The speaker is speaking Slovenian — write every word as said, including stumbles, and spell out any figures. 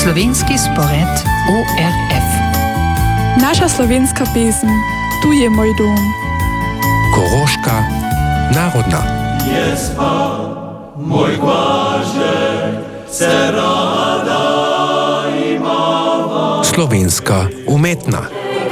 Slovenski spored O R F. Naša slovenska pesem, tu je moj dom. Koroška narodna. Jespa, moj Blažek, se rada imava. Slovenska umetna.